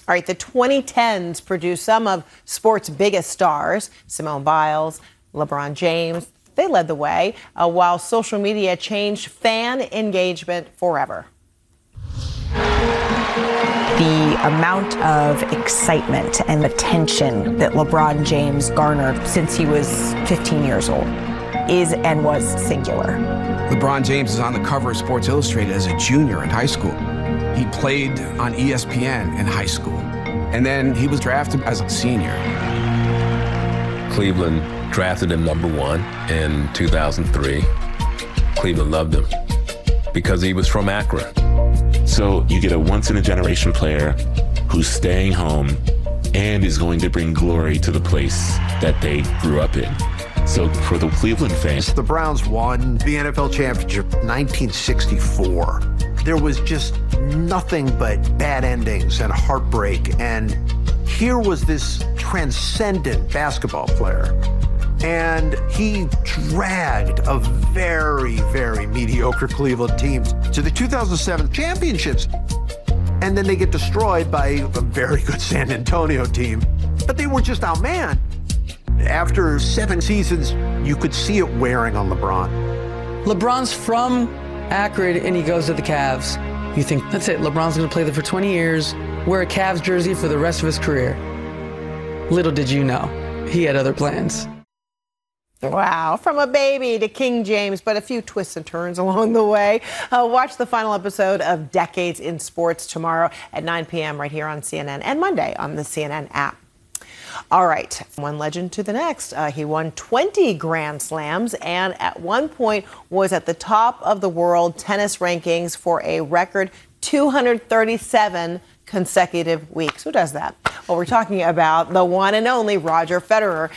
All right, the 2010s produced some of sports' biggest stars, Simone Biles, LeBron James. They led the way, while social media changed fan engagement forever. The amount of excitement and attention that LeBron James garnered since he was 15 years old is and was singular. LeBron James is on the cover of Sports Illustrated as a junior in high school. He played on ESPN in high school, and then he was drafted as a senior. Cleveland drafted him #1 in 2003. Cleveland loved him because he was from Akron. So you get a once-in-a-generation player who's staying home and is going to bring glory to the place that they grew up in. So for the Cleveland fans, the Browns won the NFL championship in 1964. There was just nothing but bad endings and heartbreak. And here was this transcendent basketball player. And he dragged a very, very mediocre Cleveland team to the 2007 championships. And then they get destroyed by a very good San Antonio team. But they were just outmanned. After 7 seasons, you could see it wearing on LeBron. LeBron's from Akron and he goes to the Cavs. You think, that's it, LeBron's going to play there for 20 years, wear a Cavs jersey for the rest of his career. Little did you know, he had other plans. Wow, from a baby to King James, but a few twists and turns along the way. Watch the final episode of Decades in Sports tomorrow at 9 p.m. right here on CNN and Monday on the CNN app. All right, one legend to the next. He won 20 Grand Slams and at one point was at the top of the world tennis rankings for a record 237 consecutive weeks. Who does that? Well, we're talking about the one and only Roger Federer.